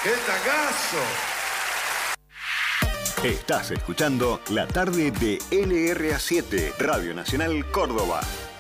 ¡Qué tagazo! Estás escuchando La Tarde de LRA7, Radio Nacional Córdoba.